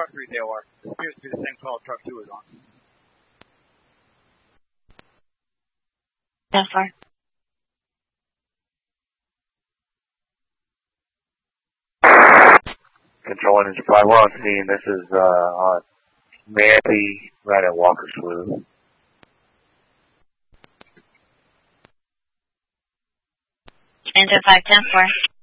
3 AOR. This appears to be the same call truck 2 is on. 10-4. Control Engine 5, we're on scene. This is on Mandy, right at Walker Slough. Engine 5, 10-4.